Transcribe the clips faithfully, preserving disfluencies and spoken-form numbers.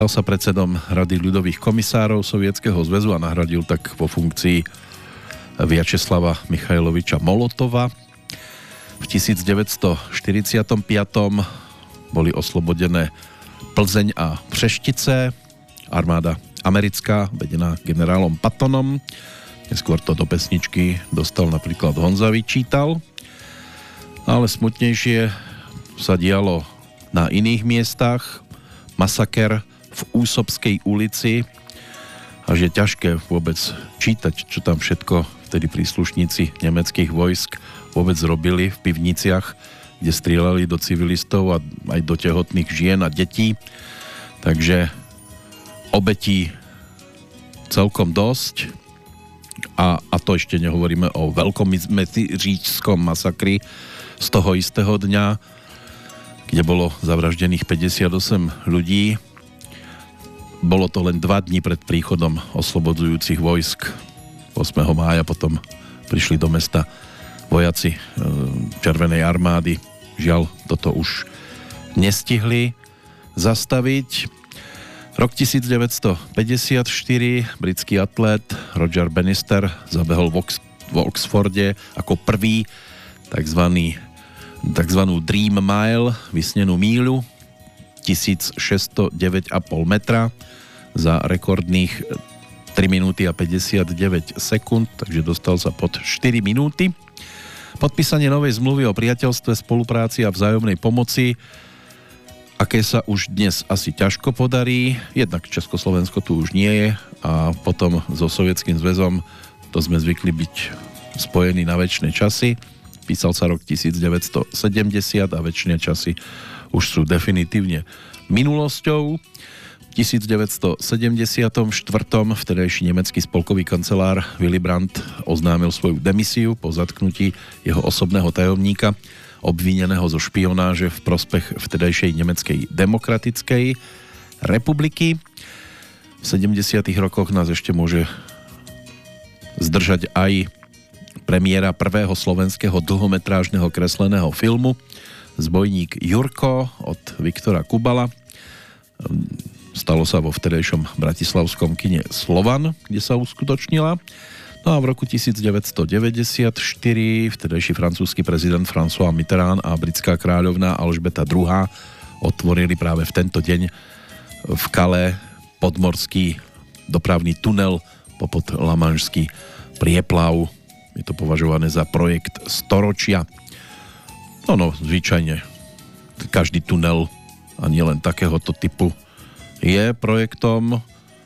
Stal sa predsedom Rady ľudových komisárov Sovietskeho zväzu a nahradil tak vo funkcii Vjačeslava Michajloviča Molotova. V devätnásťstoštyridsaťpäť boli oslobodené Plzeň a Přeštice. Armáda americká, vedená generálom Pattonom. Neskôr to do pesničky dostal napríklad Honza Vyčítal. Ale smutnejšie sa dialo na iných miestach. Masaker v Úsobskej ulici. Až je ťažké vôbec čítať, čo tam všetko vtedy príslušníci nemeckých vojsk vôbec robili v pivniciach, kde strieľali do civilistov a aj do tehotných žien a detí. Takže obetí celkom dosť. A, a to ešte nehovoríme o veľkom meziříčskom masakri z toho istého dňa, kde bolo zavraždených päťdesiatosem ľudí. Bolo to len dva dni pred príchodom oslobodzujúcich vojsk. ôsmeho mája potom prišli do mesta vojaci Červenej armády. Žiaľ, toto už nestihli zastaviť. Rok devätnásťstopäťdesiatštyri, britský atlét Roger Bannister zabehol v, Ox- v Oxforde ako prvý takzvaný, takzvanú Dream Mile, vysnenú míľu, tisícšesťstodeväť celá päť metra za rekordných tri minúty a päťdesiatdeväť sekúnd, takže dostal sa pod štyri minúty. Podpísanie novej zmluvy o priateľstve, spolupráci a vzájomnej pomoci, aké sa už dnes asi ťažko podarí. Jednak Československo tu už nie je a potom so Sovietským zväzom to sme zvykli byť spojení na večné časy. Písal sa rok devätnásťstosedemdesiat a večné časy už sú definitívne minulosťou. V devätnásťstosedemdesiatštyri vtedajší nemecký spolkový kancelár Willy Brandt oznámil svoju demisiu po zatknutí jeho osobného tajomníka, obvineného zo špionáže v prospech vtedajšej Nemeckej demokratickej republiky. V sedemdesiatych rokoch nás ešte môže zdržať aj premiéra prvého slovenského dlhometrážneho kresleného filmu Zbojník Jurko od Viktora Kubala. Stalo sa vo vtedajšom bratislavskom kine Slovan, kde sa uskutočnila. No a v roku devätnásťstodeväťdesiatštyri vtedajší francúzsky prezident François Mitterrand a britská kráľovná Alžbeta druhá. otvorili práve v tento deň v Calais podmorský dopravný tunel popod Lamanšský prieplav. Je to považované za projekt storočia. No, no, zvyčajne každý tunel a nielen takéhoto typu je projektom,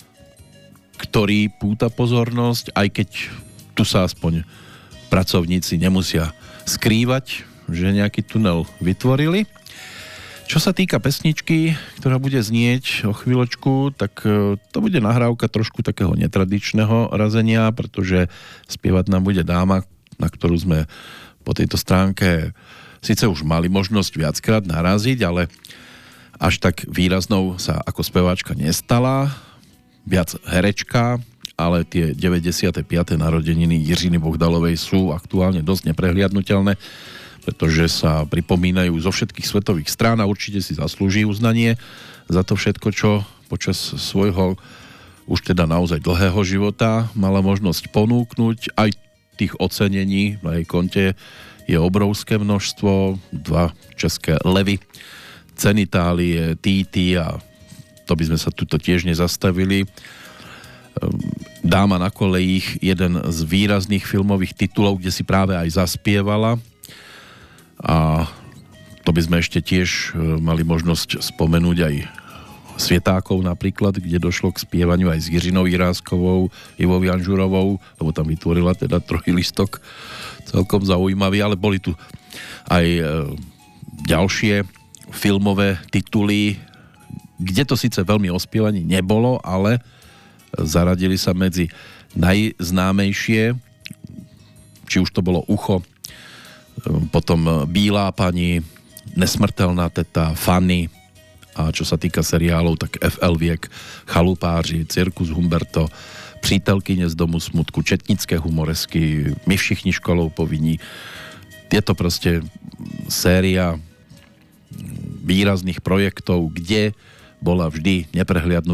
ktorý púta pozornosť, aj keď tu sa aspoň pracovníci nemusia skrývať, že nejaký tunel vytvorili. Čo sa týka pesničky, ktorá bude znieť o chvíľočku, tak to bude nahrávka trošku takého netradičného razenia, pretože spievať nám bude dáma, na ktorú sme po tejto stránke síce už mali možnosť viackrát naraziť, ale až tak výraznou sa ako speváčka nestala. Viac herečka, ale tie deväťdesiate piate narodeniny Jiřiny Bohdalovej sú aktuálne dosť neprehliadnutelné, pretože sa pripomínajú zo všetkých svetových strán a určite si zaslúži uznanie za to všetko, čo počas svojho už teda naozaj dlhého života mala možnosť ponúknuť. Aj tých ocenení na jej konte je obrovské množstvo. Dva české levy, Cenitálie, Týty a to by sme sa tuto tiež nezastavili. Dáma na kolejích, jeden z výrazných filmových titulov, kde si práve aj zaspievala. A to by sme ešte tiež mali možnosť spomenúť aj Svietákov napríklad, kde došlo k spievaniu aj s Jiřinou Jiráskovou, Ivou Janžurovou, lebo tam vytvorila teda trojlistok celkom zaujímavý, ale boli tu aj ďalšie filmové tituly, kde to síce veľmi ospievaní nebolo, ale zaradili sa medzi najznámejšie, či už to bolo Ucho, potom Bílá pani, Nesmrtelná teta, Fanny, a čo sa týka seriálov, tak ef el Viek, Chalupáři, Cirkus Humberto, Přítelkyně z domu smutku, Četnické humoresky, My všichni školou povinní. Je to proste séria výrazných projektov, kde bola vždy neprehliadnutelná